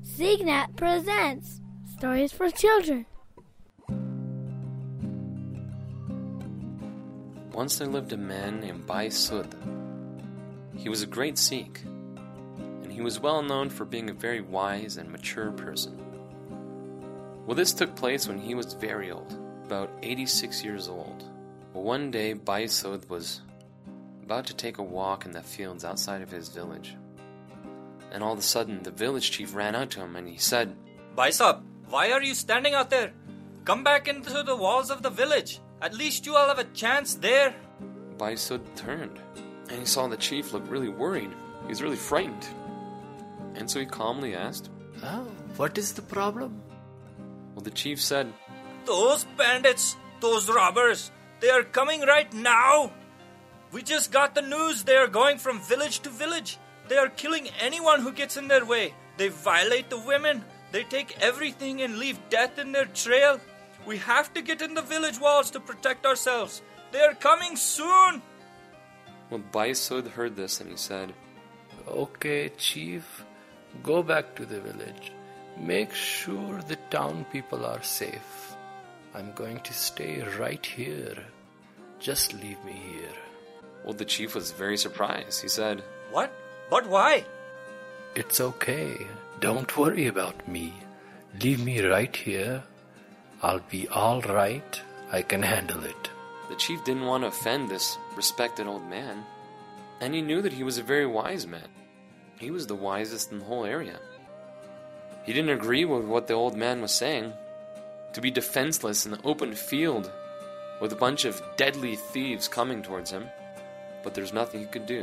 Signat presents Stories for Children. Once there lived a man named Bhai Sudh. He was a great Sikh, and he was well known for being a very wise and mature person. Well, this took place when he was very old, about 86 years old. Well, one day, Bhai Sudh was about to take a walk in the fields outside of his village. And all of a sudden, the village chief ran out to him and he said, Bhai Sahab, why are you standing out there? Come back into the walls of the village. At least you all have a chance there. Bhai Sudh turned, and he saw the chief look really worried. He was really frightened. And so he calmly asked, What is the problem? Well, the chief said, Those bandits, those robbers, they are coming right now. We just got the news they are going from village to village. They are killing anyone who gets in their way. They violate the women. They take everything and leave death in their trail. We have to get in the village walls to protect ourselves. They are coming soon. Well, Bhai Sudh heard this and he said, Okay, chief, go back to the village. Make sure the town people are safe. I'm going to stay right here. Just leave me here. Well, the chief was very surprised. He said, What? But why? It's okay. Don't worry about me. Leave me right here. I'll be all right. I can handle it. The chief didn't want to offend this respected old man, and he knew that he was a very wise man. He was the wisest in the whole area. He didn't agree with what the old man was saying. To be defenseless in the open field with a bunch of deadly thieves coming towards him, but there's nothing he could do.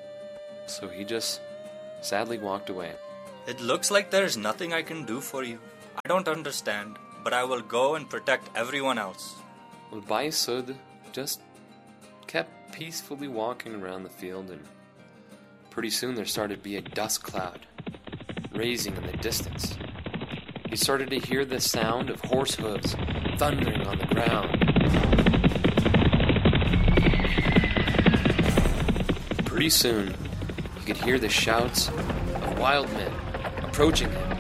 So he just sadly walked away. It looks like there's nothing I can do for you. I don't understand, but I will go and protect everyone else. Well, Bhai Sudh just kept peacefully walking around the field, and pretty soon there started to be a dust cloud raising in the distance. He started to hear the sound of horse hooves thundering on the ground. Pretty soon, he could hear the shouts of wild men approaching him.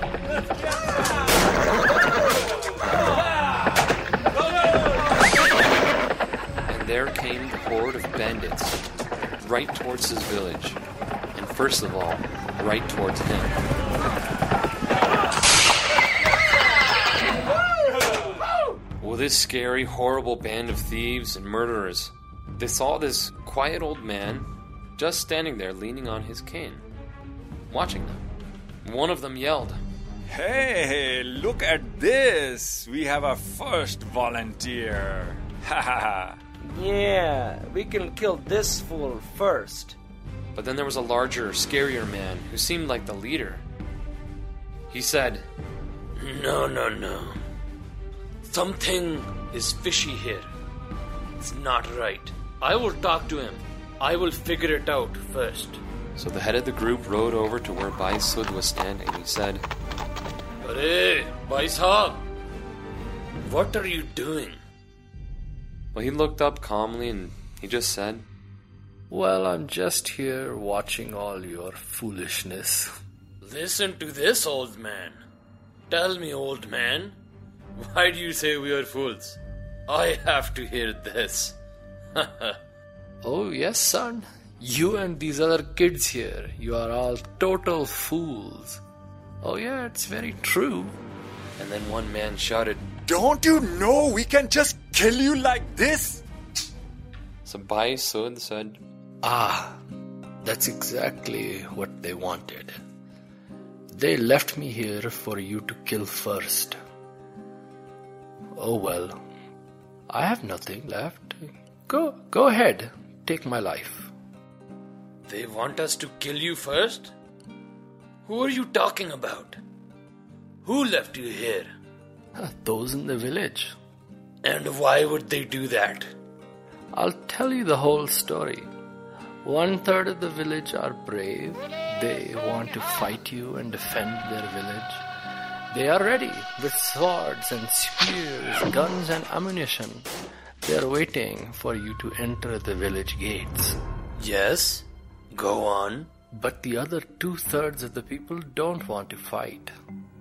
And there came the horde of bandits right towards his village, and first of all, right towards him. Well, this scary, horrible band of thieves and murderers, they saw this quiet old man just standing there leaning on his cane, watching them. One of them yelled, Hey, look at this! We have our first volunteer! Ha ha ha! Yeah, we can kill this fool first. But then there was a larger, scarier man who seemed like the leader. He said, No. Something is fishy here. It's not right. I will talk to him. I will figure it out first. So the head of the group rode over to where Bhai Sudh was standing. He said, Arey, Bhai Sahab, what are you doing? Well, he looked up calmly and he just said, Well, I'm just here watching all your foolishness. Listen to this, old man. Tell me, old man, why do you say we are fools? I have to hear this. Oh, yes, son. You and these other kids here, you are all total fools. Oh, yeah, it's very true. And then one man shouted, Don't you know we can just kill you like this? So Bhai Sudh said, That's exactly what they wanted. They left me here for you to kill first. Oh, well, I have nothing left. Go ahead. Take my life. They want us to kill you first? Who are you talking about? Who left you here? Those in the village. And why would they do that? I'll tell you the whole story. 1/3 of the village are brave. They want to fight you and defend their village. They are ready with swords and spears, guns and ammunition. They are waiting for you to enter the village gates. Yes, go on. But the other 2/3 of the people don't want to fight.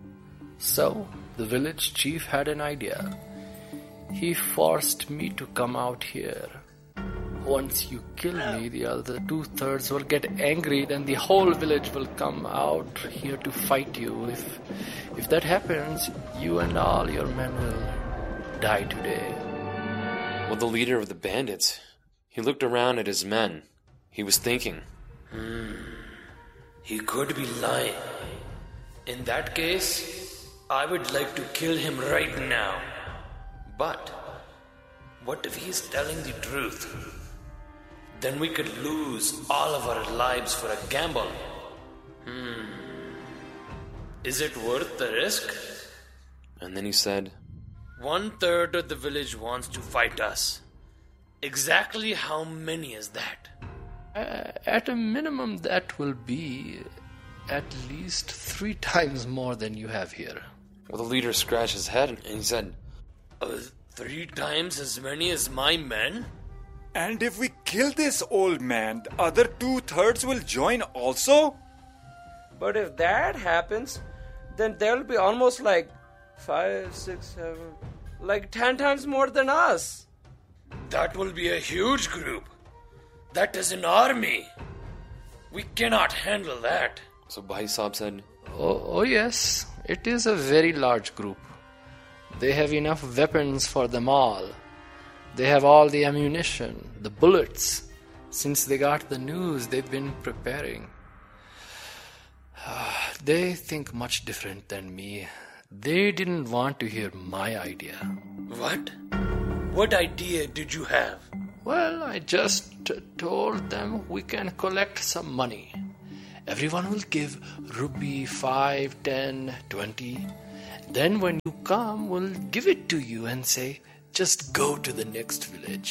So, the village chief had an idea. He forced me to come out here. Once you kill me, the other 2/3 will get angry, then the whole village will come out here to fight you. If that happens, you and all your men will die today. Well, the leader of the bandits, he looked around at his men. He was thinking, He could be lying. In that case, I would like to kill him right now. But what if he's telling the truth? Then we could lose all of our lives for a gamble. Is it worth the risk? and then he said, 1/3 of the village wants to fight us. Exactly how many is that? At a minimum, that will be at least 3 times more than you have here. well, the leader scratched his head and he said, 3 times as many as my men? And if we kill this old man, the other 2/3 will join also? But if that happens, then there'll be almost like 5, 6, 7, like 10 times more than us. That will be a huge group. That is an army. We cannot handle that. so Bhai Sahib said, Oh yes, it is a very large group. They have enough weapons for them all. They have all the ammunition, the bullets. Since they got the news, they've been preparing. They think much different than me. They didn't want to hear my idea. What? What idea did you have? Well, I just told them we can collect some money. Everyone will give rupee 5, 10, 20. Then when you come, we'll give it to you and say, just go to the next village.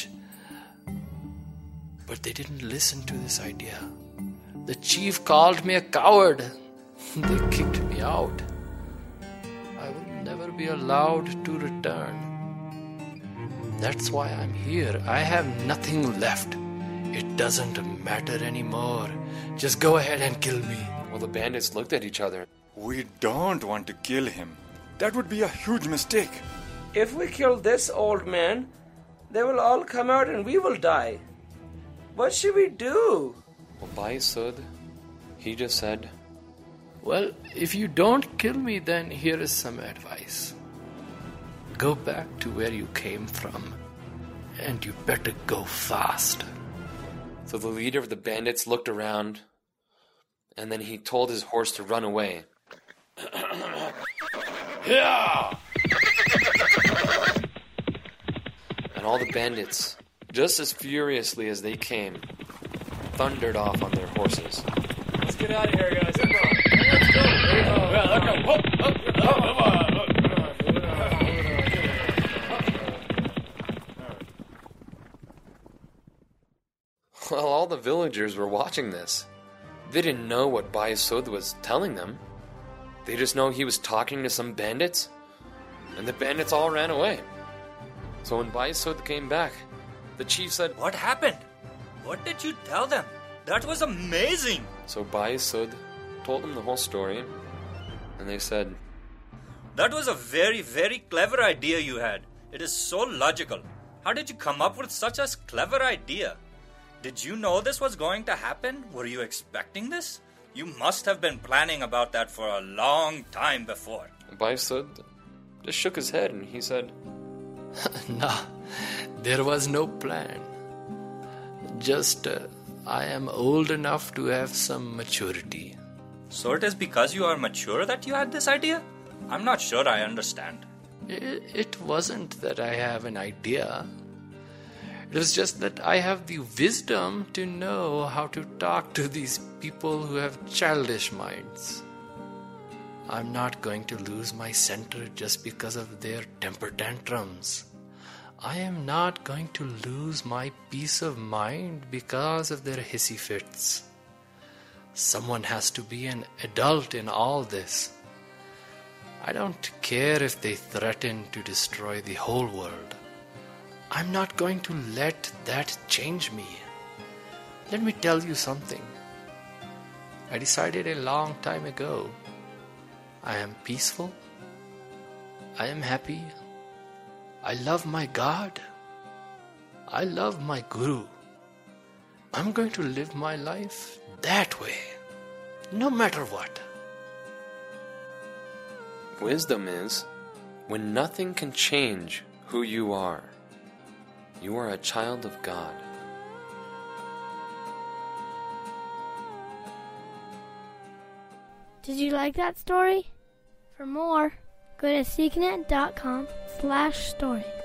But they didn't listen to this idea. The chief called me a coward. They kicked me out. I will never be allowed to return. That's why I'm here. I have nothing left. It doesn't matter anymore. Just go ahead and kill me. well, the bandits looked at each other. We don't want to kill him. That would be a huge mistake. If we kill this old man, they will all come out and we will die. What should we do? Well, Bhai Sud, he just said, Well, if you don't kill me, then here is some advice. Go back to where you came from, and you better go fast. so the leader of the bandits looked around, and then he told his horse to run away. And all the bandits, just as furiously as they came, thundered off on their horses. Let's get out of here, guys. Come on. Let's go. Well, all the villagers were watching this. They didn't know what Bhai Sud was telling them. They just know he was talking to some bandits, and the bandits all ran away. So when Bhai Sud came back, the chief said, What happened? What did you tell them? That was amazing. So Bhai Sud told them the whole story, and they said, That was a very, very clever idea you had. It is so logical. How did you come up with such a clever idea? Did you know this was going to happen? Were you expecting this? You must have been planning about that for a long time before. Bhai Sud just shook his head and he said, No, there was no plan. Just, I am old enough to have some maturity. So it is because you are mature that you had this idea? I'm not sure I understand. It wasn't that I have an idea. It was just that I have the wisdom to know how to talk to these people who have childish minds. I'm not going to lose my center just because of their temper tantrums. I am not going to lose my peace of mind because of their hissy fits. Someone has to be an adult in all this. I don't care if they threaten to destroy the whole world. I'm not going to let that change me. Let me tell you something. I decided a long time ago. I am peaceful I am happy. I love my God. I love my Guru. I'm going to live my life that way, no matter what. Wisdom is when nothing can change who you are. You are a child of God. Did you like that story? For more, go to seeknet.com/stories.